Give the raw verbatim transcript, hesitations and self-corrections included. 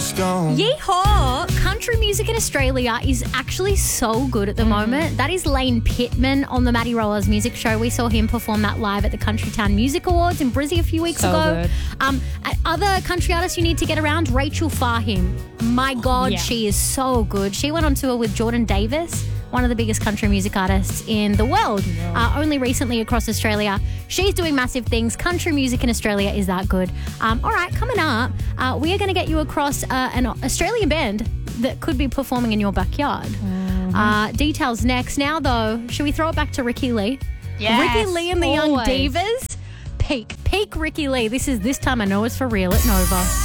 stone. Yeehaw! Country music in Australia is actually so good at the moment. That is Lane Pittman on the Matty Rollers Music Show. We saw him perform that live at the Countrytown Music Awards in Brizzy a few weeks So ago. good. Um, other country artists you need to get around, Rachel Fahim. My God, Yeah. she is so good. She went on tour with Jordan Davis, one of the biggest country music artists in the world, uh, only recently across Australia. She's doing massive things. Country music in Australia is that good. Um, all right, coming up, uh, we are going to get you across uh, an Australian band that could be performing in your backyard. Mm-hmm. Uh, details next. Now, though, should we throw it back to Ricky Lee? Yes, Ricky Lee and the always. Young Divas. Peak, peak Ricky Lee. This is This Time I Know It's For Real at Nova.